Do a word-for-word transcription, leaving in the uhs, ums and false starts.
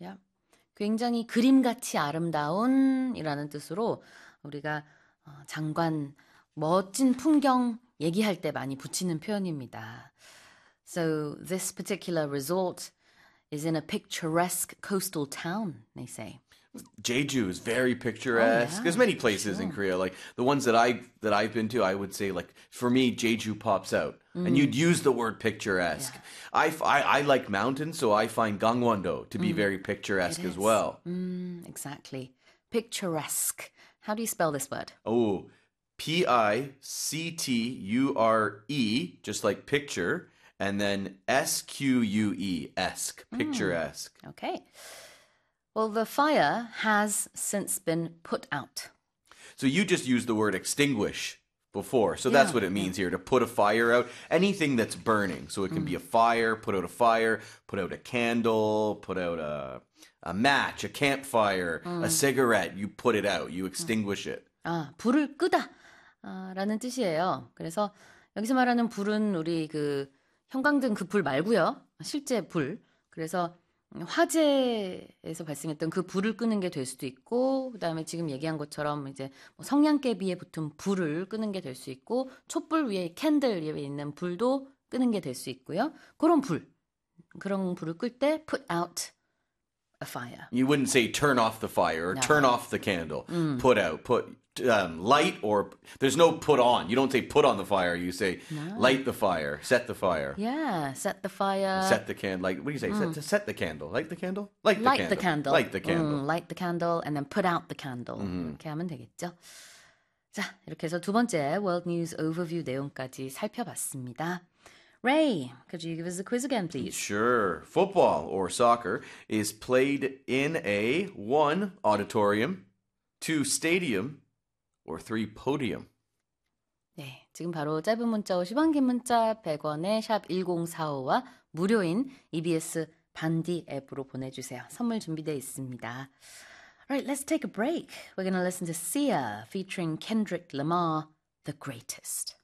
Yeah. 굉장히 그림같이 아름다운이라는 뜻으로 우리가 어, 장관, 멋진 풍경 얘기할 때 많이 붙이는 표현입니다. So this particular resort is in a picturesque coastal town, they say. Jeju is very picturesque. Oh, yeah, There's many places sure. in Korea. Like the ones that I that I've been to, I would say like for me, Jeju pops out. Mm. And you'd use the word picturesque. Yeah. I, I, I like mountains, so I find Gangwon-do to be mm. very picturesque as well. Mm, exactly. Picturesque. How do you spell this word? Oh, P I C T U R E, just like picture, and then S Q U E, esque, picturesque. Mm, okay. Well, the fire has since been put out. So you just used the word extinguish before. So yeah, that's what it means yeah. here, to put a fire out. Anything that's burning. So it can mm. be a fire, put out a fire, put out a candle, put out a, a match, a campfire, mm. a cigarette. You put it out. You extinguish it. 아, 불을 끄다 아, 라는 뜻이에요. 그래서 여기서 말하는 불은 우리 그 형광등 그 불 말고요. 실제 불. 그래서 화재에서 발생했던 그 불을 끄는 게 될 수도 있고, 그다음에 지금 얘기한 것처럼 이제 뭐 성냥개비에 붙은 불을 끄는 게 될 수 있고, 촛불 위에 캔들 위에 있는 불도 끄는 게 될 수 있고요. 그런 불, 그런 불을 끌 때 put out a fire. You wouldn't say turn off the fire or no. turn off the candle. 음. Put out, put um, light or there's no put on. You don't say put on the fire. You say no. light the fire, set the fire. Yeah, set the fire. Set the candle. Like what do you say? Mm. Set, set the candle. Light the candle. Light the light candle. the candle. Light the candle. 음, light the candle and then put out the candle. 음. 이렇게 하면 되겠죠. 자, 이렇게 해서 두 번째 World News Overview 내용까지 살펴봤습니다. Ray, could you give us a quiz again, please? Sure. Football or soccer is played in a one auditorium, two stadium, or three podium. 네, 지금 바로 짧은 문자 오십 원, 긴 문자 백 원에 샵 일공사오와 무료인 이비에스 반디 앱으로 보내주세요. 선물 준비되어 있습니다. Alright, let's take a break. We're going to listen to Sia featuring Kendrick Lamar, The Greatest.